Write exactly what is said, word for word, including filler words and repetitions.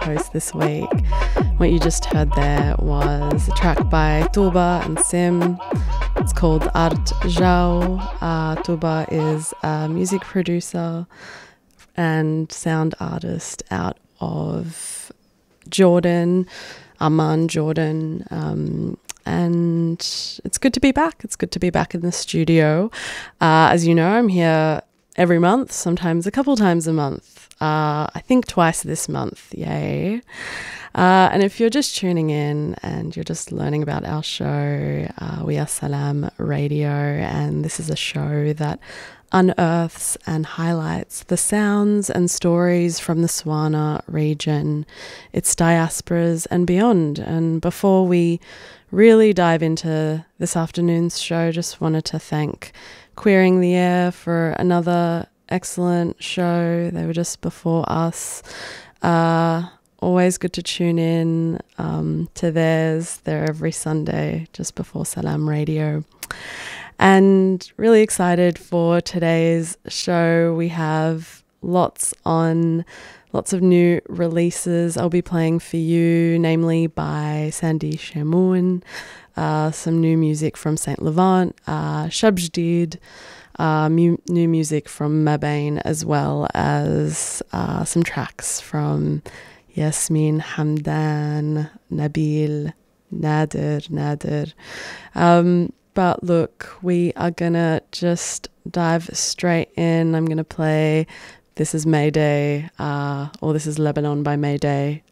post this week. What you just heard there was a track by Tuba and Sim. It's called Art Jao. Uh, Tuba is a music producer and sound artist out of Jordan, Amman, Jordan. Um, and it's good to be back. It's good to be back in the studio. Uh, as you know, I'm here every month, sometimes a couple times a month. Uh, I think twice this month. Yay. Uh, and if you're just tuning in and you're just learning about our show, uh, we are Salam Radio, and this is a show that unearths and highlights the sounds and stories from the Swana region, its diasporas and beyond. And before we really dive into this afternoon's show, just wanted to thank Queering the Air for another excellent show. They were just before us. Uh, always good to tune in um, to theirs. They're every Sunday just before Salam Radio. And really excited for today's show. We have lots on, lots of new releases I'll be playing for you, namely by Sandy Shamoun, uh, some new music from Saint Levant, uh, Shabjdid, uh, mu- new music from Mabane, as well as uh, some tracks from Yasmin Hamdan, Nabil, Nadir, Nadir. Um, But look, we are going to just dive straight in. I'm going to play This is Mayday, uh, or This is Lebanon by Mayday,